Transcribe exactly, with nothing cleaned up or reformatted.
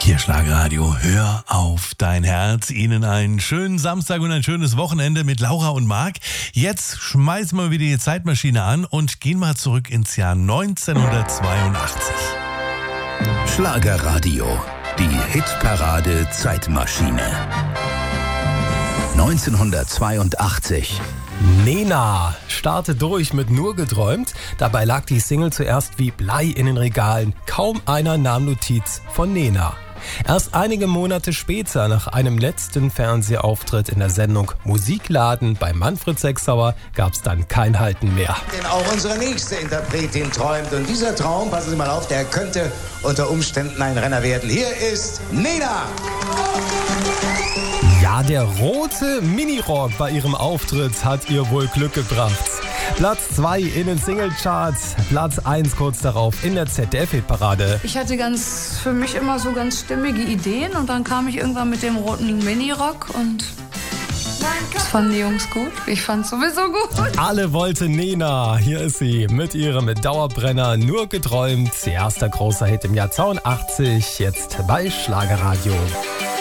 Hier Schlagerradio, hör auf dein Herz. Ihnen einen schönen Samstag und ein schönes Wochenende mit Laura und Marc. Jetzt schmeißen wir wieder die Zeitmaschine an und gehen mal zurück ins Jahr neunzehnhundertzweiundachtzig. Schlagerradio, die Hitparade Zeitmaschine. neunzehnhundertzweiundachtzig. Nena starte durch mit Nur geträumt. Dabei lag die Single zuerst wie Blei in den Regalen. Kaum einer nahm Notiz von Nena. Erst einige Monate später, nach einem letzten Fernsehauftritt in der Sendung Musikladen bei Manfred Sechsauer, gab es dann kein Halten mehr. Denn auch unsere nächste Interpretin träumt. Und dieser Traum, passen Sie mal auf, der könnte unter Umständen ein Renner werden. Hier ist Nena! Ja, der rote Minirock bei ihrem Auftritt hat ihr wohl Glück gebracht. Platz zwei in den Singlecharts, Platz eins kurz darauf in der Z D F-Hitparade. Ich hatte ganz für mich immer so ganz stimmige Ideen und dann kam ich irgendwann mit dem roten Minirock und das fanden die Jungs gut. Ich fand's sowieso gut. Alle wollten Nena. Hier ist sie mit ihrem Dauerbrenner Nur geträumt. Ihr erster großer Hit im Jahr zweiundachtzig, jetzt bei Schlagerradio.